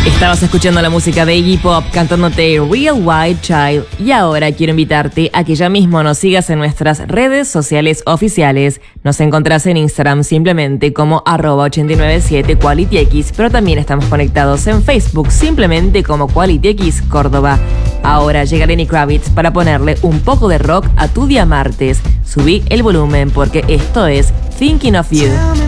Estabas escuchando la música de Iggy Pop cantándote Real White Child y ahora quiero invitarte a que ya mismo nos sigas en nuestras redes sociales oficiales. Nos encontrás en Instagram simplemente como @897QualityX, pero también estamos conectados en Facebook simplemente como QualityX Córdoba. Ahora llega Lenny Kravitz para ponerle un poco de rock a tu día martes. Subí el volumen porque esto es Thinking of You.